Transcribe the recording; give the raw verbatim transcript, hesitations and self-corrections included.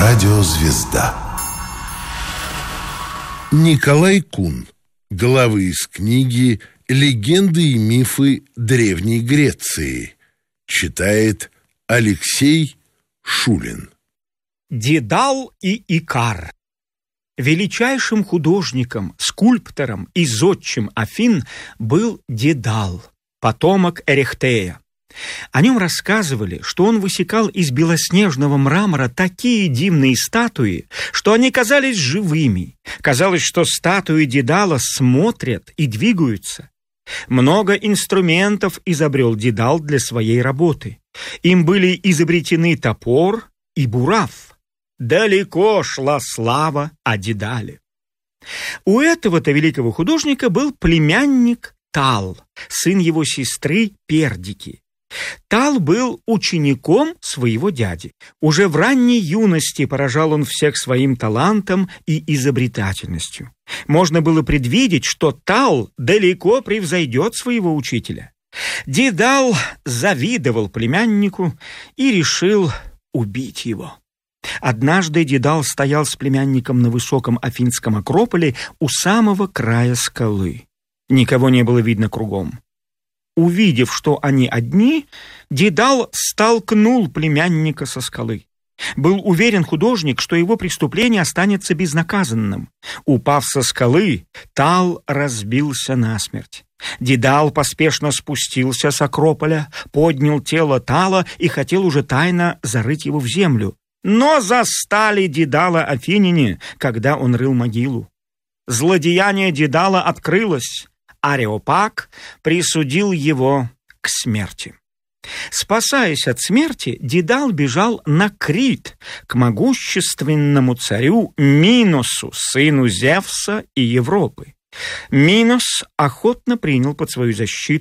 Радиозвезда. Николай Кун. Главы из книги «Легенды и мифы Древней Греции». Читает Алексей Шулин. Дедал и Икар. Величайшим художником, скульптором и зодчим Афин был Дедал, потомок Эрехтея. О нем рассказывали, что он высекал из белоснежного мрамора такие дивные статуи, что они казались живыми. Казалось, что статуи Дедала смотрят и двигаются. Много инструментов изобрел Дедал для своей работы. Им были изобретены топор и бурав. Далеко шла слава о Дедале. У этого-то великого художника был племянник Тал, сын его сестры Пердики. Тал был учеником своего дяди. Уже в ранней юности поражал он всех своим талантом и изобретательностью. Можно было предвидеть, что Тал далеко превзойдет своего учителя. Дедал завидовал племяннику и решил убить его. Однажды Дедал стоял с племянником на высоком афинском акрополе у самого края скалы. Никого не было видно кругом. Увидев, что они одни, Дедал столкнул племянника со скалы. Был уверен художник, что его преступление останется безнаказанным. Упав со скалы, Тал разбился насмерть. Дедал поспешно спустился с акрополя, поднял тело Тала и хотел уже тайно зарыть его в землю. Но застали Дедала афиняне, когда он рыл могилу. Злодеяние Дедала открылось. Ареопаг присудил его к смерти. Спасаясь от смерти, Дедал бежал на Крит, к могущественному царю Миносу, сыну Зевса и Европы. Минос охотно принял под свою защиту